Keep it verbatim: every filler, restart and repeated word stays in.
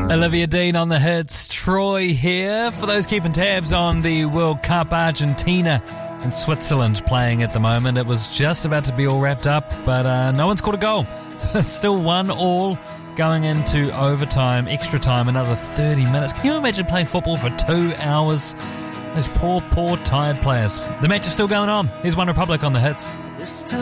Olivia Dean on the hits. Troy here. For those keeping tabs on the World Cup, Argentina and Switzerland playing at the moment. It was just about to be all wrapped up, but uh, no one's scored a goal. So it's still one all going into overtime, extra time, another thirty minutes. Can you imagine playing football for two hours? Those poor, poor, tired players. The match is still going on. Here's One Republic on the hits.